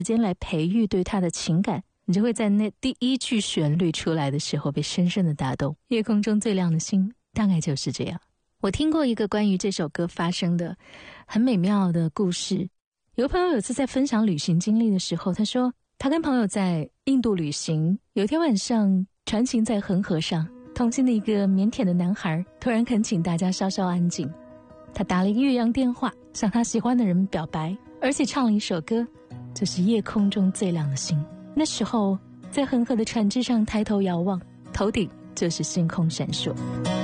间来培育对他的情感，你就会在那第一句旋律出来的时候被深深的打动。夜空中最亮的星大概就是这样。我听过一个关于这首歌发生的很美妙的故事。有个朋友有次在分享旅行经历的时候，他说他跟朋友在印度旅行，有一天晚上船行在恒河上，同行的一个腼腆的男孩突然恳请大家稍稍安静。他打了一个越洋电话向他喜欢的人表白，而且唱了一首歌，就是夜空中最亮的星。那时候在恒河的船只上抬头遥望，头顶就是星空闪烁。